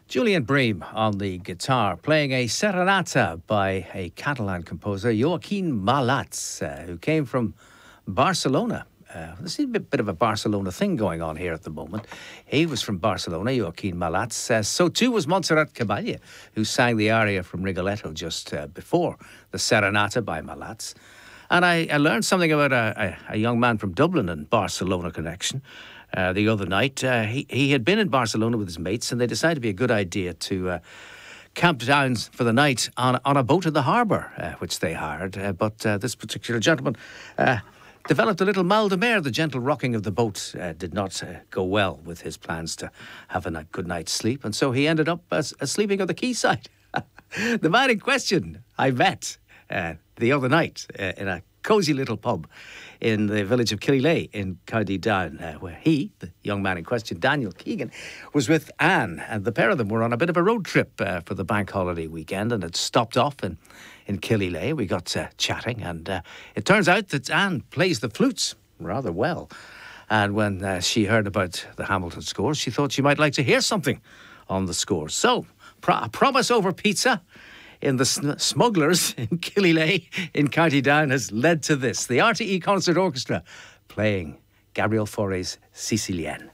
Julian Bream on the guitar, playing a serenata by a Catalan composer, Joaquin Malats, who came from Barcelona. There's a bit of a Barcelona thing going on here at the moment. He was from Barcelona, Joaquin Malats. So too was Montserrat Caballé, who sang the aria from Rigoletto just before the serenata by Malats. And I learned something about a young man from Dublin and Barcelona connection. The other night, he had been in Barcelona with his mates, and they decided it'd be a good idea to camp down for the night on a boat in the harbour, which they hired. But this particular gentleman developed a little mal de mer. The gentle rocking of the boat did not go well with his plans to have a good night's sleep, and so he ended up sleeping on the quayside. The man in question I met the other night in a cosy little pub in the village of Killylea in County Down, where he, the young man in question, Daniel Keegan, was with Anne, and the pair of them were on a bit of a road trip for the bank holiday weekend, and had stopped off in Killylea. We got chatting, and it turns out that Anne plays the flutes rather well, and when she heard about the Hamilton scores, she thought she might like to hear something on the scores. So, a promise over pizza in the Smugglers in Killylea in County Down has led to this. The RTE Concert Orchestra playing Gabriel Fauré's Sicilienne.